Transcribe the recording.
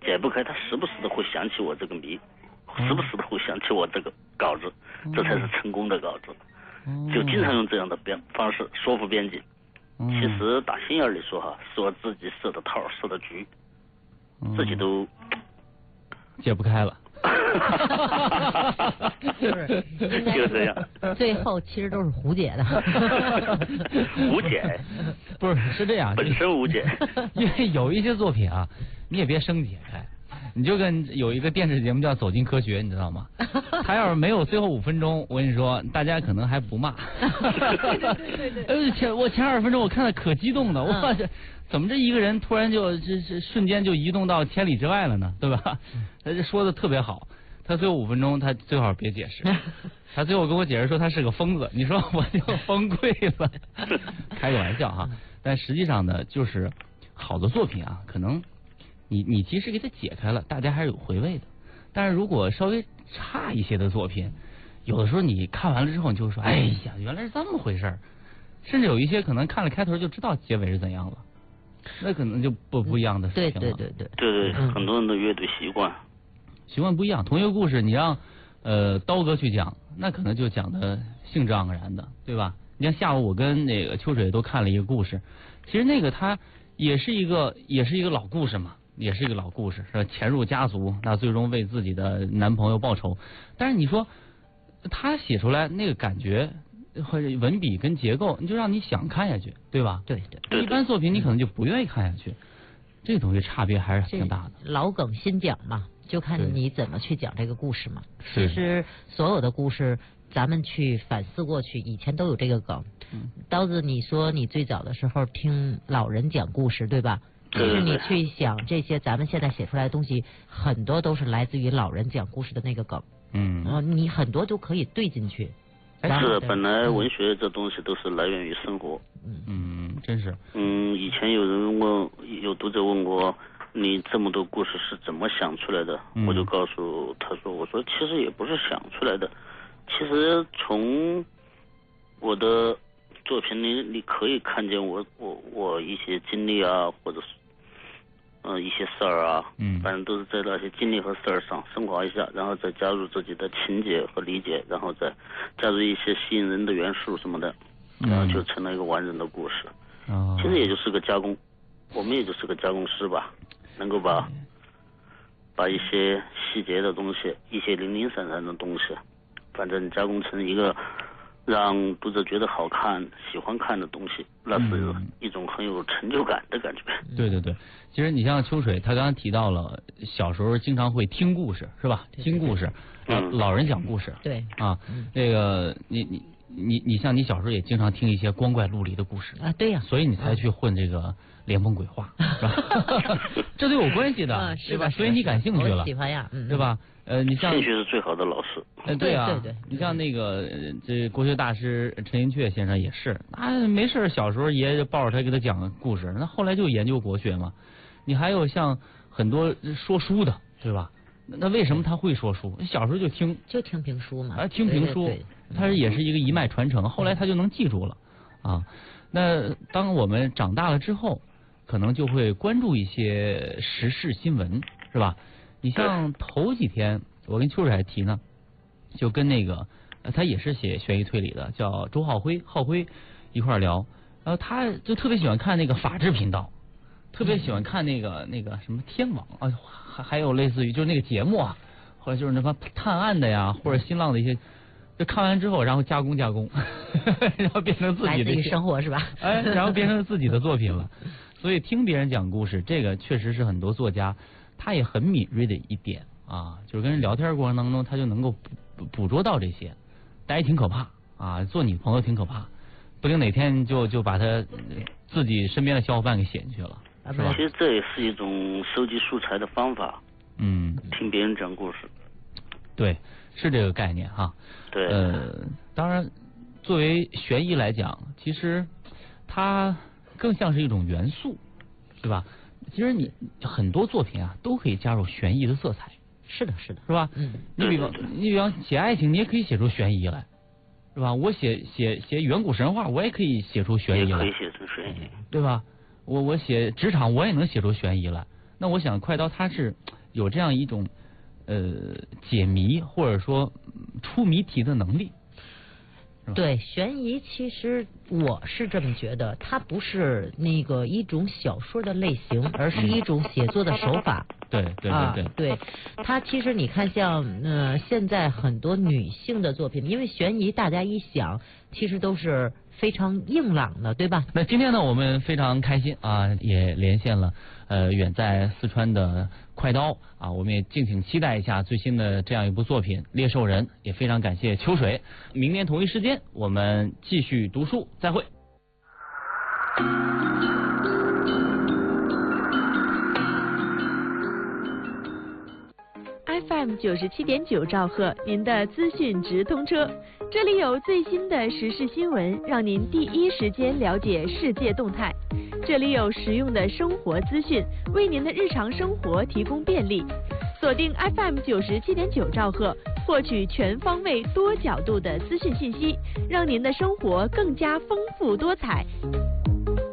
解不开，他时不时的会想起我这个谜，时不时的会想起我这个稿子，这才是成功的稿子。就经常用这样的方式说服编辑。其实打心眼里说哈，是我自己设的套设的局，自己都解不开了。 就是就这样， 最后其实都是胡解的。 无解不是这样， 本身无解。 因为有一些作品啊，你也别生解开。你就跟有一个电视节目叫《走进科学》，你知道吗？他要是没有最后5分钟，我跟你说，大家可能还不骂。我前20分钟我看的可激动了，我这怎么这一个人突然就瞬间就移动到千里之外了呢？对吧？他这说的特别好。他最后5分钟他最好别解释，他最后跟我解释说他是个疯子，你说我就崩溃了。开个玩笑哈，但实际上呢，就是好的作品啊，可能。你即使给它解开了，大家还是有回味的。但是如果稍微差一些的作品，有的时候你看完了之后，你就会说，哎呀，原来是这么回事儿。甚至有一些可能看了开头就知道结尾是怎样了，那可能就不一样的事情了。 对，很多人的阅读习惯不一样。同一个故事，你让刀哥去讲，那可能就讲的兴致盎然的，对吧？你像下午我跟那个秋水都看了一个故事，其实那个它也是一个老故事嘛。也是一个老故事，是吧？潜入家族，那最终为自己的男朋友报仇。但是你说他写出来那个感觉和文笔跟结构，你就让你想看下去，对吧？ 对。 一般作品你可能就不愿意看下去，这个东西差别还是挺大的。 老梗新讲嘛，就看你怎么去讲这个故事嘛。 其实所有的故事，咱们去反思过去，以前都有这个梗。刀子，你说你最早的时候听老人讲故事，对吧？其实你去想这些，咱们现在写出来的东西，很多都是来自于老人讲故事的那个梗。你很多都可以对进去。 是，本来文学这东西都是来源于生活。 真是。 以前有读者问过，你这么多故事是怎么想出来的？我就告诉他说，我说其实也不是想出来的，其实从我的作品里，你可以看见我一些经历啊，或者是一些事儿啊，反正都是在那些经历和事儿上升华一下，然后再加入自己的情节和理解，然后再加入一些吸引人的元素什么的，然后就成了一个完整的故事。其实也就是个加工，我们也就是个加工师吧，能够把一些细节的东西，一些零零散散的东西，反正加工成一个让读者觉得好看、喜欢看的东西，那是一种很有成就感的感觉。 对，其实你像秋水，他刚刚提到了小时候经常会听故事，是吧？听故事，老人讲故事。 对啊，那个你像你小时候也经常听一些光怪陆离的故事啊，对呀， 所以你才去混这个连峰鬼话，是吧？这都有关系的，对吧？所以你感兴趣了， 喜欢呀， 对吧？你像兴趣是最好的老师。 对啊，你像那个这国学大师陈寅恪先生也是，没事小时候爷爷抱着他给他讲故事，那后来就研究国学嘛。你还有像很多说书的，对吧？那为什么他会说书？小时候就听评书嘛， 听评书，他也是一个一脉传承，后来他就能记住了啊。那当我们长大了之后，可能就会关注一些时事新闻，是吧？你像头几天我跟秋水还提呢，就跟那个他也是写悬疑推理的，叫周浩辉一块聊，然后他就特别喜欢看那个法制频道，特别喜欢看那个什么天网啊，还有类似于就是那个节目啊，或者就是那么探案的呀，或者新浪的一些，就看完之后然后加工，然后变成自己的生活是吧？ 然后变成自己的作品了。所以听别人讲故事，这个确实是很多作家他也很敏锐的一点啊，就是跟人聊天过程当中，他就能够捕捉到这些，但也挺可怕啊，做你朋友挺可怕，不定哪天就把他自己身边的小伙伴给写进去了，是吧？ 其实这也是一种收集素材的方法。听别人讲故事。 对，是这个概念哈。 对。 当然，作为悬疑来讲，其实它更像是一种元素，是吧？其实你很多作品啊都可以加入悬疑的色彩。 是的， 是吧？你比方写爱情，你也可以写出悬疑来，是吧？我写远古神话，我也可以写出悬疑来， 也可以写出悬疑， 对吧？我写职场，我也能写出悬疑来。那我想快刀它是有这样一种解谜或者说出谜题的能力。 对，悬疑其实我是这么觉得，它不是那个一种小说的类型，而是一种写作的手法。 对对对对， 对，它其实你看像现在很多女性的作品，因为悬疑大家一想，其实都是非常硬朗的，对吧？ 那今天呢，我们非常开心啊，也连线了远在四川的快刀啊，我们也敬请期待一下最新的这样一部作品《猎兽人》，也非常感谢秋水。明天同一时间我们继续读书，再会。 FM 97.9兆赫，您的资讯直通车，这里有最新的时事新闻，让您第一时间了解世界动态。这里有实用的生活资讯，为您的日常生活提供便利。锁定 FM 97.9兆赫，获取全方位、多角度的资讯信息，让您的生活更加丰富多彩。